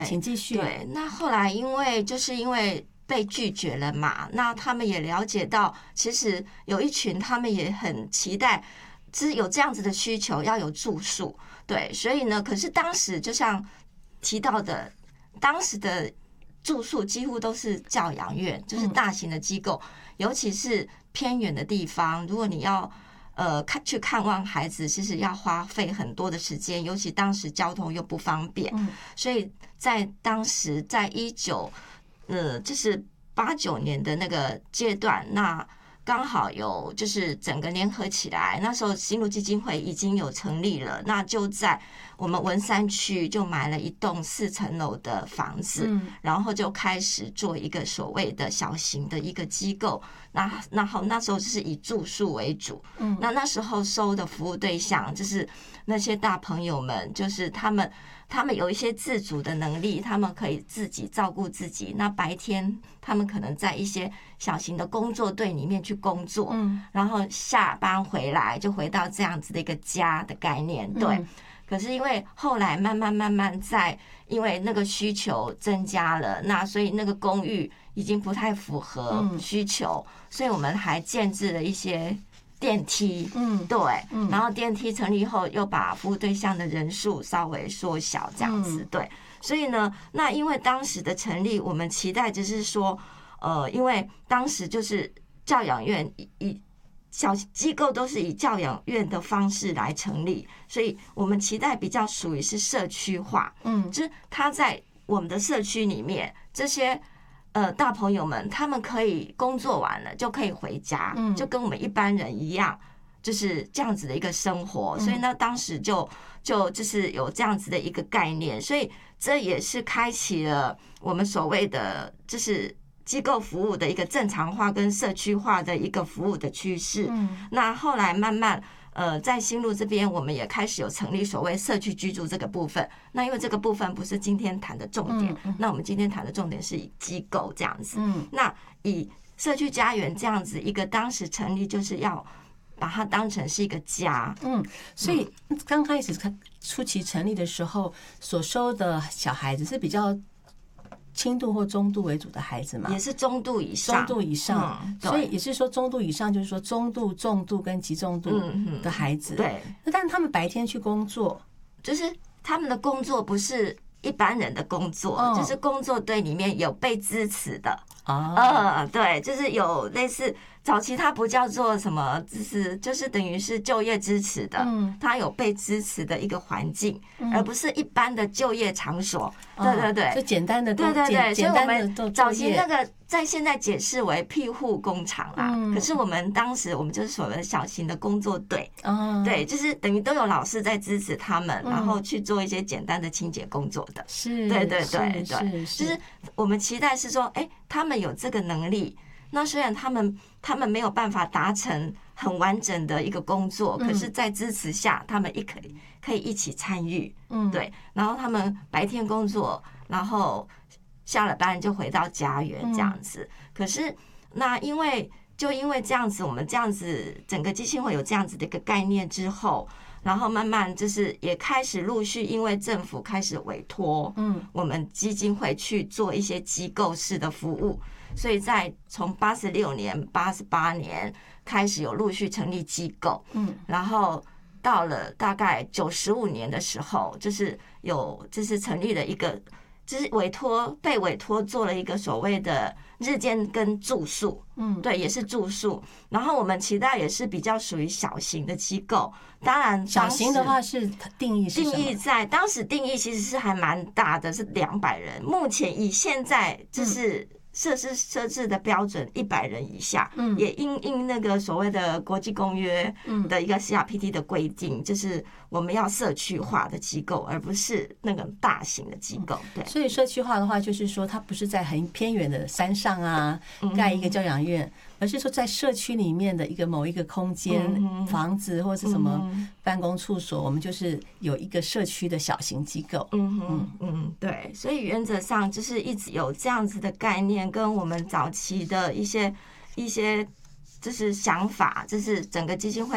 请继续。 对，那后来因为被拒绝了嘛，那他们也了解到，其实有一群他们也很期待，是有这样子的需求，要有住宿。对，所以呢，可是当时就像提到的，当时的住宿几乎都是教养院，就是大型的机构，尤其是偏远的地方，如果你要去看望孩子，其实要花费很多的时间，尤其当时交通又不方便，所以在当时在就是89年的那个阶段，那刚好有就是整个联合起来，那时候新路基金会已经有成立了，那就在我们文山区就买了一栋4层楼的房子，然后就开始做一个所谓的小型的一个机构，然后那时候就是以住宿为主，那时候收的服务对象就是那些大朋友们，就是他们有一些自主的能力，他们可以自己照顾自己。那白天他们可能在一些小型的工作队里面去工作，然后下班回来就回到这样子的一个家的概念，对。可是因为后来慢慢因为那个需求增加了，那所以那个公寓已经不太符合需求，所以我们还建置了一些电梯，对，然后电梯成立后，又把服务对象的人数稍微缩小，这样子，对。所以呢，那因为当时的成立，我们期待就是说，因为当时就是教养院小机构都是以教养院的方式来成立，所以我们期待比较属于是社区化，就是他在我们的社区里面，这些大朋友们他们可以工作完了就可以回家，就跟我们一般人一样，就是这样子的一个生活。所以呢，当时就是有这样子的一个概念，所以这也是开启了我们所谓的就是机构服务的一个正常化跟社区化的一个服务的趋势。那后来慢慢在新路这边，我们也开始有成立所谓社区居住这个部分。那因为这个部分不是今天谈的重点，那我们今天谈的重点是以机构这样子。那以社区家园这样子一个当时成立，就是要把它当成是一个家。 所以刚开始初期成立的时候，所收的小孩子是比较轻度或中度为主的孩子嘛？ 也是中度以上， 所以也是说中度以上，就是说中度、重度跟极重度的孩子。 对， 那但是他们白天去工作， 就是他们的工作不是一般人的工作，就是工作队里面有被支持的。对，就是有类似早期它不叫做什么，就是等于是就业支持的，它有被支持的一个环境，而不是一般的就业场所。对， 就简单的对，所以我们早期那个在现在解释为庇护工厂啦，可是我们当时我们就是所谓的小型的工作队，对，就是等于都有老师在支持他们，然后去做一些简单的清洁工作的。对，就是我们期待是说，他们有这个能力。那虽然他们没有办法达成很完整的一个工作，可是在支持下，他们可以一起参与，对。然后他们白天工作，然后下了班就回到家园这样子。可是那因为这样子，我们这样子整个基金会有这样子的一个概念之后，然后慢慢就是也开始陆续，因为政府开始委托我们基金会去做一些机构式的服务。所以从86年、88年开始有陆续成立机构，然后到了大概95年的时候，就是成立了一个，就是被委托做了一个所谓的日间跟住宿，对，也是住宿。然后我们期待也是比较属于小型的机构，当然小型的话是定义在当时定义其实是还蛮大的，是200人。目前以现在就是设置的标准100人以下，也因那个所谓的国际公约的一个 CRPD 的规定，就是我们要社区化的机构，而不是那个大型的机构。对， 所以社区化的话，就是说它不是在很偏远的山上啊盖一个教养院，而是说在社区里面的某一个空间、房子或是什么办公处所，我们就是有一个社区的小型机构。 对，所以原则上就是一直有这样子的概念，跟我们早期的一些就是想法，就是整个基金会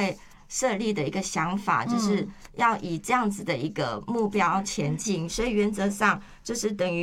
设立的一个想法，就是要以这样子的一个目标前进，所以原则上就是等于